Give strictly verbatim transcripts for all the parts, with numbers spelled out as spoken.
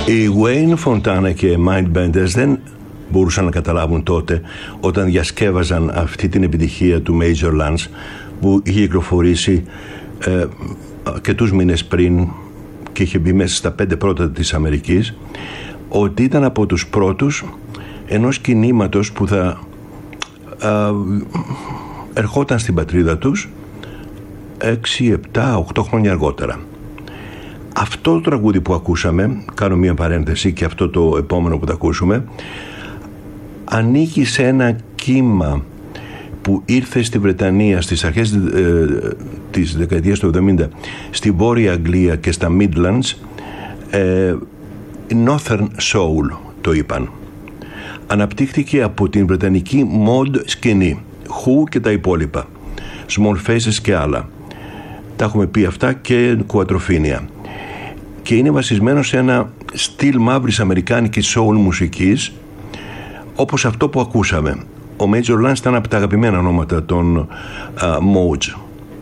Οι Wayne Fontana και Mindbenders δεν μπορούσαν να καταλάβουν τότε, όταν διασκεύαζαν αυτή την επιτυχία του Major Lance που είχε κυκλοφορήσει ε, αρκετούς μήνες πριν και είχε μπει μέσα στα πέντε πρώτα της Αμερικής, ότι ήταν από τους πρώτους ενός κινήματος που θα ε, ερχόταν στην πατρίδα τους έξι, επτά, οκτώ χρόνια αργότερα. Αυτό το τραγούδι που ακούσαμε, κάνω μια παρένθεση, και αυτό το επόμενο που θα ακούσουμε, ανήκει σε ένα κύμα που ήρθε στη Βρετανία στις αρχές ε, της δεκαετίας του εβδομήντα, στη Βόρεια Αγγλία και στα Midlands, ε, Northern Soul το είπαν. Αναπτύχθηκε από την βρετανική mod σκηνή, Who και τα υπόλοιπα, Small Faces και άλλα. Τα έχουμε πει αυτά, και Quadrophenia. Και είναι βασισμένο σε ένα στυλ μαύρης αμερικάνικης soul μουσικής, όπως αυτό που ακούσαμε. Ο Major Lance ήταν από τα αγαπημένα ονόματα των uh, Mods.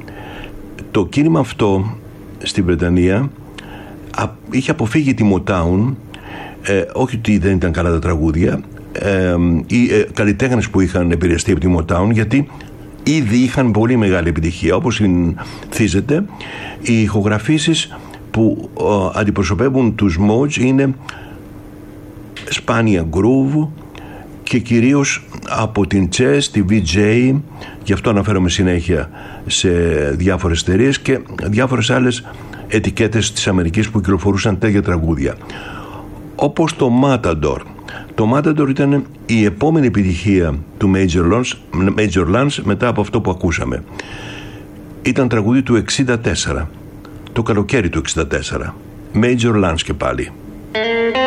Το κίνημα αυτό στη Βρετανία α, είχε αποφύγει τη Motown, ε, όχι ότι δεν ήταν καλά τα τραγούδια, ε, οι ε, καλλιτέχνες που είχαν επηρεαστεί από τη Motown, γιατί ήδη είχαν πολύ μεγάλη επιτυχία. Όπως συνηθίζεται, οι ηχογραφήσεις που ε, αντιπροσωπεύουν τους Mods είναι σπάνια groove και κυρίως από την Chess, τη βι τζέι, γι' αυτό αναφέρομαι συνέχεια σε διάφορες εταιρείες και διάφορες άλλες ετικέτες της Αμερικής που κυκλοφορούσαν τέτοια τραγούδια. Όπως το Matador. Το Matador ήταν η επόμενη επιτυχία του Major Lance, Major Lance μετά από αυτό που ακούσαμε. Ήταν τραγούδι του εξήντα τέσσερα, το καλοκαίρι του εξήντα τέσσερα. Major Lance και πάλι.